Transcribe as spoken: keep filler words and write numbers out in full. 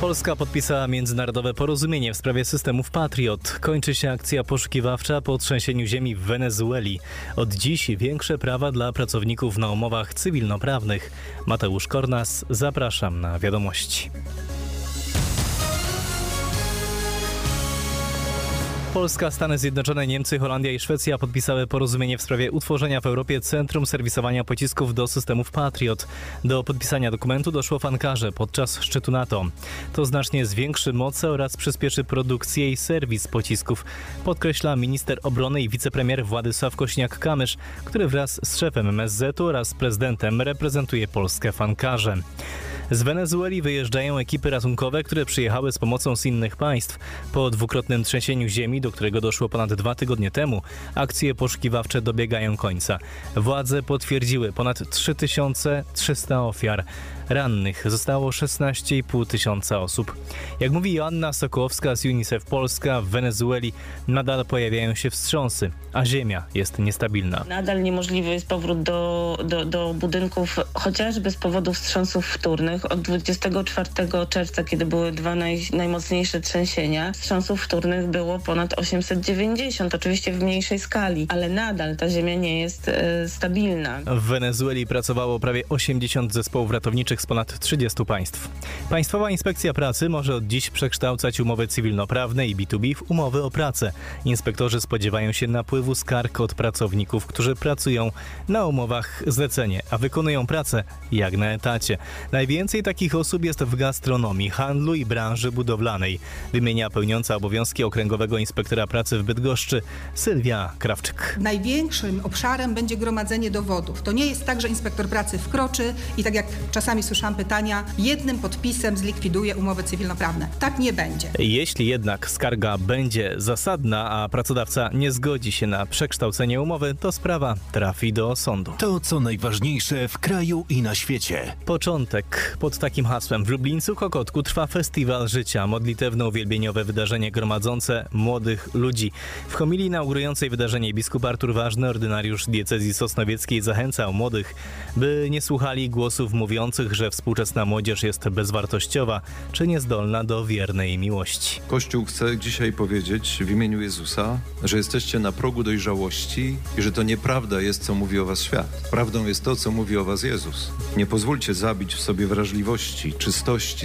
Polska podpisała międzynarodowe porozumienie w sprawie systemów Patriot. Kończy się akcja poszukiwawcza po trzęsieniu ziemi w Wenezueli. Od dziś większe prawa dla pracowników na umowach cywilnoprawnych. Mateusz Kornas, zapraszam na wiadomości. Polska, Stany Zjednoczone, Niemcy, Holandia i Szwecja podpisały porozumienie w sprawie utworzenia w Europie Centrum Serwisowania Pocisków do systemów Patriot. Do podpisania dokumentu doszło w Ankarze podczas szczytu NATO. To znacznie zwiększy moce oraz przyspieszy produkcję i serwis pocisków, podkreśla minister obrony i wicepremier Władysław Kośniak-Kamysz, który wraz z szefem M S Z-u oraz prezydentem reprezentuje Polskę w Ankarze. Z Wenezueli wyjeżdżają ekipy ratunkowe, które przyjechały z pomocą z innych państw. Po dwukrotnym trzęsieniu ziemi, do którego doszło ponad dwa tygodnie temu, akcje poszukiwawcze dobiegają końca. Władze potwierdziły ponad trzy tysiące trzysta ofiar. Rannych zostało szesnaście i pół tysiąca osób. Jak mówi Joanna Sokołowska z UNICEF Polska, w Wenezueli nadal pojawiają się wstrząsy, a ziemia jest niestabilna. Nadal niemożliwy jest powrót do, do, do budynków, chociażby z powodu wstrząsów wtórnych. Od dwudziestego czwartego czerwca, kiedy były dwa naj, najmocniejsze trzęsienia, wstrząsów wtórnych było ponad osiemset dziewięćdziesiąt, oczywiście w mniejszej skali, ale nadal ta ziemia nie jest e, stabilna. W Wenezueli pracowało prawie osiemdziesiąt zespołów ratowniczych z ponad trzydziestu państw. Państwowa Inspekcja Pracy może od dziś przekształcać umowy cywilnoprawne i B dwa B w umowy o pracę. Inspektorzy spodziewają się napływu skarg od pracowników, którzy pracują na umowach zlecenie, a wykonują pracę jak na etacie. Najwięcej takich osób jest w gastronomii, handlu i branży budowlanej, wymienia pełniąca obowiązki Okręgowego Inspektora Pracy w Bydgoszczy Sylwia Krawczyk. Największym obszarem będzie gromadzenie dowodów. To nie jest tak, że inspektor pracy wkroczy i tak jak czasami słyszałam pytania, jednym podpisem zlikwiduje umowy cywilnoprawne. Tak nie będzie. Jeśli jednak skarga będzie zasadna, a pracodawca nie zgodzi się na przekształcenie umowy, to sprawa trafi do sądu. To, co najważniejsze w kraju i na świecie. Początek. Pod takim hasłem w Lublińcu Kokotku trwa Festiwal Życia, modlitewno-uwielbieniowe wydarzenie gromadzące młodych ludzi. W homilii inaugurującej wydarzenie biskup Artur Ważny, ordynariusz diecezji sosnowieckiej, zachęcał młodych, by nie słuchali głosów mówiących, że współczesna młodzież jest bezwartościowa czy niezdolna do wiernej miłości. Kościół chce dzisiaj powiedzieć w imieniu Jezusa, że jesteście na progu dojrzałości i że to nieprawda jest, co mówi o was świat. Prawdą jest to, co mówi o was Jezus. Nie pozwólcie zabić w sobie wrażliwości, czystości,